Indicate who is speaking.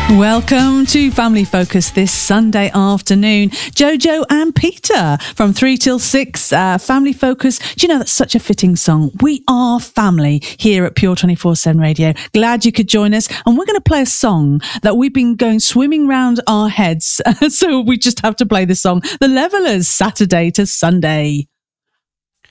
Speaker 1: Welcome to Family Focus this Sunday afternoon. Jojo and Peter from 3 till 6, Family Focus. Do you know that's such a fitting song? We are family here at Pure 24/7 Radio. Glad you could join us. And we're going to play a song that we've been going swimming round our heads. So we just have to play the song, The Levellers, Saturday to Sunday.